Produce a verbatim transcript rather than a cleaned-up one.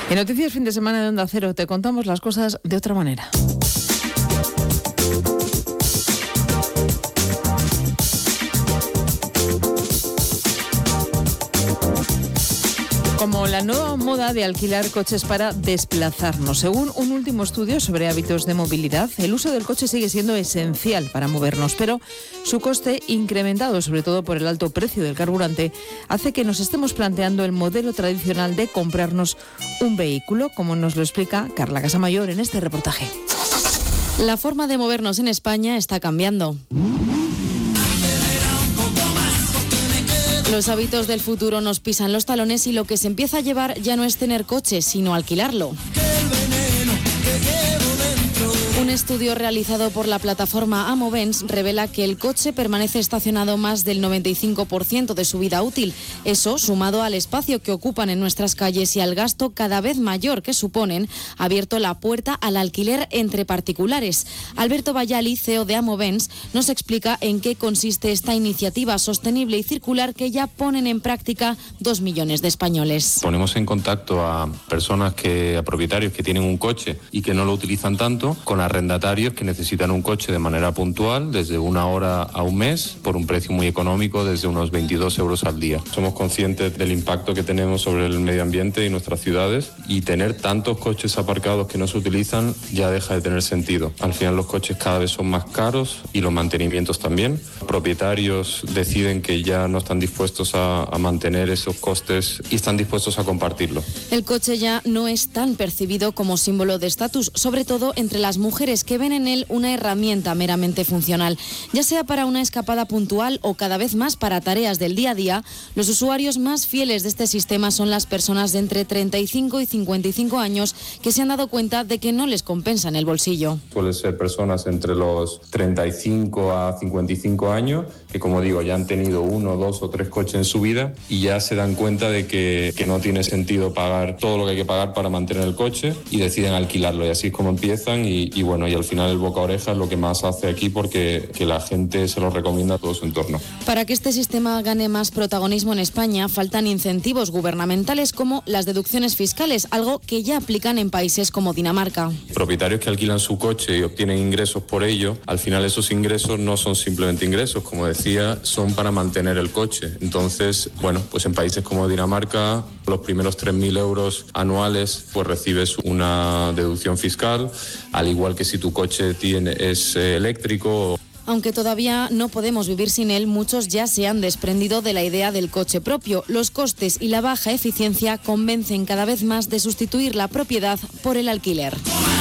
En Noticias Fin de Semana de Onda Cero te contamos las cosas de otra manera. Como la nueva moda de alquilar coches para desplazarnos. Según un último estudio sobre hábitos de movilidad, el uso del coche sigue siendo esencial para movernos, pero su coste, incrementado sobre todo por el alto precio del carburante, hace que nos estemos planteando el modelo tradicional de comprarnos un vehículo, como nos lo explica Carla Casamayor en este reportaje. La forma de movernos en España está cambiando. Los hábitos del futuro nos pisan los talones y lo que se empieza a llevar ya no es tener coche, sino alquilarlo. Un estudio realizado por la plataforma Amovens revela que el coche permanece estacionado más del noventa y cinco por ciento de su vida útil. Eso, sumado al espacio que ocupan en nuestras calles y al gasto cada vez mayor que suponen, ha abierto la puerta al alquiler entre particulares. Alberto Bayali, C E O de Amovens, nos explica en qué consiste esta iniciativa sostenible y circular que ya ponen en práctica dos millones de españoles. Ponemos en contacto a personas, que, a propietarios que tienen un coche y que no lo utilizan tanto, con arrendatarios que necesitan un coche de manera puntual, desde una hora a un mes, por un precio muy económico, desde unos veintidós euros al día. Somos conscientes del impacto que tenemos sobre el medio ambiente y nuestras ciudades, y tener tantos coches aparcados que no se utilizan ya deja de tener sentido. Al final los coches cada vez son más caros y los mantenimientos también. Propietarios deciden que ya no están dispuestos a, a mantener esos costes y están dispuestos a compartirlo. El coche ya no es tan percibido como símbolo de estatus, sobre todo entre las mujeres que ven en él una herramienta meramente funcional. Ya sea para una escapada puntual o cada vez más para tareas del día a día, los usuarios más fieles de este sistema son las personas de entre treinta y cinco y cincuenta y cinco años que se han dado cuenta de que no les compensa en el bolsillo. Suelen ser personas entre los treinta y cinco a cincuenta y cinco años que, como digo, ya han tenido uno, dos o tres coches en su vida y ya se dan cuenta de que, que no tiene sentido pagar todo lo que hay que pagar para mantener el coche y deciden alquilarlo, y así es como empiezan y, y bueno, y al final el boca a oreja es lo que más hace aquí, porque que la gente se lo recomienda a todo su entorno. Para que este sistema gane más protagonismo en España, faltan incentivos gubernamentales como las deducciones fiscales, algo que ya aplican en países como Dinamarca. Propietarios que alquilan su coche y obtienen ingresos por ello, al final esos ingresos no son simplemente ingresos, como decía, son para mantener el coche. Entonces, bueno, pues en países como Dinamarca, los primeros tres mil euros anuales, pues recibes una deducción fiscal, al igual que si tu coche tiene, es eh, eléctrico. Aunque todavía no podemos vivir sin él, muchos ya se han desprendido de la idea del coche propio. Los costes y la baja eficiencia convencen cada vez más de sustituir la propiedad por el alquiler.